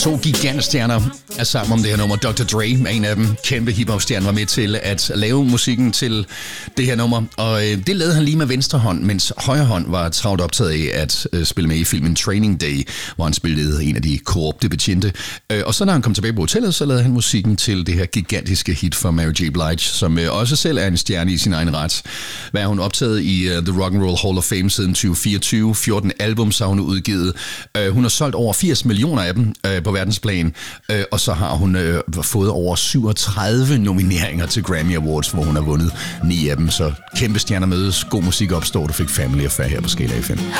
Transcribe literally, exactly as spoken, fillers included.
To gigantstjerner er sammen om det her nummer. doktor Dre er en af dem. Kæmpe hiphop-stjerne var med til at lave musikken til det her nummer. Og øh, det lavede han lige med venstre hånd, mens højre hånd var travlt optaget af at øh, spille med i filmen Training Day, hvor han spillede en af de korrupte betjente. Øh, og så når han kom tilbage på hotellet, så lavede han musikken til det her gigantiske hit for Mary J. Blige, som øh, også selv er en stjerne i sin egen ret. Hvad har hun optaget i uh, The Rock and Roll Hall of Fame siden tyve fireogtyve? fjorten albums har hun udgivet. Uh, hun har solgt over firs millioner af dem uh, på verdensplan, uh, og så har hun uh, fået over syvogtredive nomineringer til Grammy Awards, hvor hun har vundet ni af dem. Så kæmpe stjerner mødes, god musik opstår, du fik Family Affair her på Skala F M.